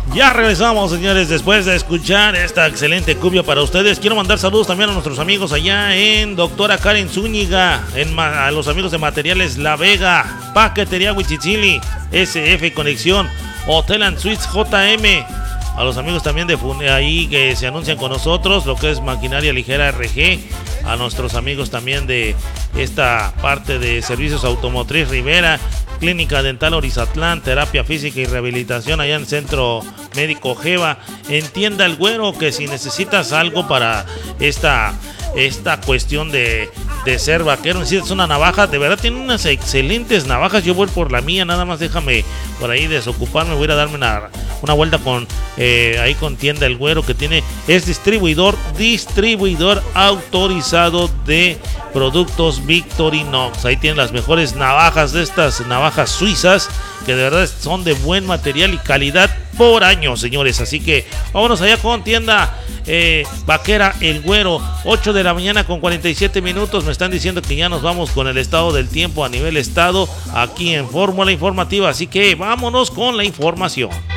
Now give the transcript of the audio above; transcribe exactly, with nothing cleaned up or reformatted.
Ya regresamos, señores, después de escuchar esta excelente cumbia para ustedes. Quiero mandar saludos también a nuestros amigos allá en Doctora Karen Zúñiga, en ma- a los amigos de Materiales La Vega, Paquetería Huichichili, S F Conexión, Hotel and Suites J M, a los amigos también de Fun- ahí que se anuncian con nosotros, lo que es Maquinaria Ligera R G, a nuestros amigos también de esta parte de Servicios Automotriz Rivera, Clínica Dental Orizatlán, Terapia Física y Rehabilitación allá en Centro Médico Geva, en Tienda El Güero, que si necesitas algo para esta, esta cuestión de, de ser vaquero, necesitas una navaja, de verdad tiene unas excelentes navajas. Yo voy por la mía, nada más déjame por ahí desocuparme, voy a ir a darme una, una vuelta con eh, ahí con Tienda El Güero, que tiene, es distribuidor, distribuidor autorizado de productos Victorinox. Ahí tienen las mejores navajas, de estas navajas suizas, que de verdad son de buen material y calidad por año, señores. Así que vámonos allá con Tienda eh, Vaquera El Güero. Ocho de la mañana con cuarenta y siete minutos. Me están diciendo que ya nos vamos con el estado del tiempo a nivel estado aquí en Fórmula Informativa. Así que vámonos con la información.